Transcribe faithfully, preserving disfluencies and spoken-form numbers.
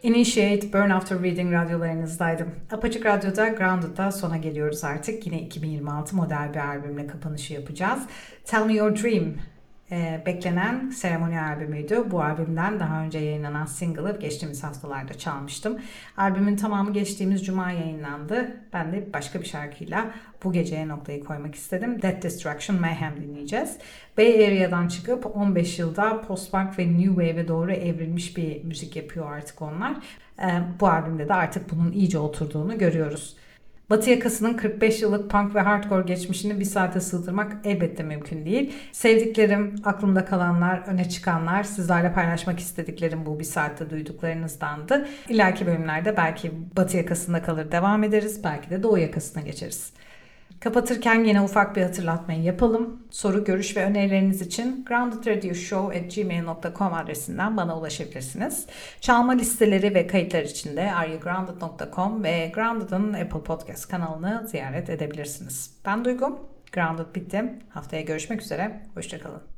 Initiate, Burn After Reading radyolarınızdaydım. Apaçık Radyo'da Grounded'da sona geliyoruz artık. Yine iki bin yirmi altı model bir albümle kapanışı yapacağız. Tell Me Your Dream e, beklenen seremoni albümüydü. Bu albümden daha önce yayınlanan single'ı geçtiğimiz haftalarda çalmıştım. Albümün tamamı geçtiğimiz cuma yayınlandı. Ben de başka bir şarkıyla bu geceye noktayı koymak istedim. Death Destruction Mayhem dinleyeceğiz. Bay Area'dan çıkıp on beş yılda post-punk ve new wave'e doğru evrilmiş bir müzik yapıyor artık onlar. Ee, bu albümde de artık bunun iyice oturduğunu görüyoruz. Batı yakasının kırk beş yıllık punk ve hardcore geçmişini bir saate sığdırmak elbette mümkün değil. Sevdiklerim, aklımda kalanlar, öne çıkanlar, sizlerle paylaşmak istediklerim bu bir saatte duyduklarınızdandı. İleriki bölümlerde belki Batı yakasında kalır devam ederiz, belki de Doğu yakasına geçeriz. Kapatırken yine ufak bir hatırlatmayı yapalım. Soru, görüş ve önerileriniz için groundedradioshow at gmail nokta com adresinden bana ulaşabilirsiniz. Çalma listeleri ve kayıtlar için de are you grounded nokta com ve Grounded'ın Apple Podcast kanalını ziyaret edebilirsiniz. Ben Duygu, Grounded bitti. Haftaya görüşmek üzere, hoşçakalın.